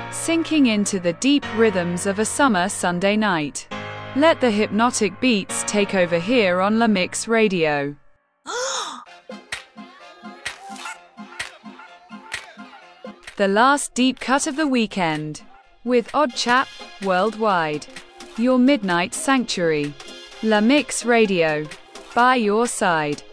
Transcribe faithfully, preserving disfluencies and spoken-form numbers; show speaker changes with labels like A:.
A: sinking into the deep rhythms of a summer Sunday night. Let the hypnotic beats take over here on La Mix Radio. The last deep cut of the weekend, with Odd Chap, Worldwide. Your midnight sanctuary. La Mix Radio. By your side.